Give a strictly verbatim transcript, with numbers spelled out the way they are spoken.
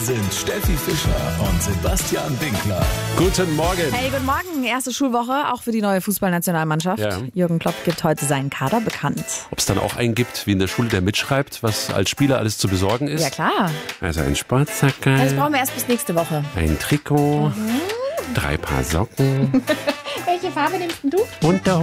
sind Steffi Fischer und Sebastian Winkler. Guten Morgen. Hey, guten Morgen. Erste Schulwoche, auch für die neue Fußballnationalmannschaft. Ja. Jürgen Klopp gibt heute seinen Kader bekannt. Ob es dann auch einen gibt, wie in der Schule, der mitschreibt, was als Spieler alles zu besorgen ist? Ja, klar. Also ein Sportsacker, Das brauchen wir erst bis nächste Woche. ein Trikot, Mhm. drei Paar Socken Welche Farbe nimmst du? und der